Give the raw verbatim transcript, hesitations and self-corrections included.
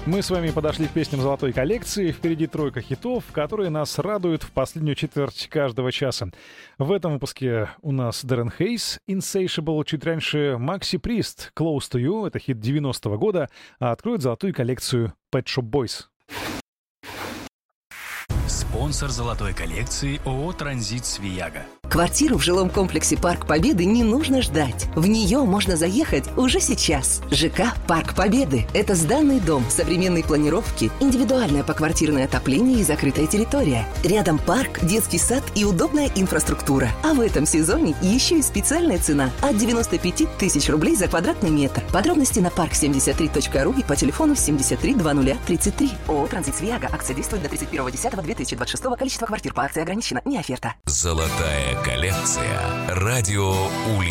Мы с вами подошли к песням золотой коллекции. Впереди тройка хитов, которые нас радуют в последнюю четверть каждого часа. В этом выпуске у нас Дэрэн Хейс, Insatiable, чуть раньше Макси Прист, Close to You, это хит девяностого года, а откроет золотую коллекцию Pet Shop Boys. Спонсор золотой коллекции ООО «Транзит Свияга». Квартиру в жилом комплексе «Парк Победы» не нужно ждать. В нее можно заехать уже сейчас. ЖК «Парк Победы» — это сданный дом, современной планировки, индивидуальное поквартирное отопление и закрытая территория. Рядом парк, детский сад и удобная инфраструктура. А в этом сезоне еще и специальная цена от девяносто пять тысяч рублей за квадратный метр. Подробности на парк семьдесят три точка ру и по телефону семьдесят три двадцать тридцать три. ООО «Транзит Свияга». Акция действует до тридцать первого десятого две тысячи двадцать шестого. Количество квартир по акции ограничено. Не оферта. Золотая коллекция. Радио Ульяновск.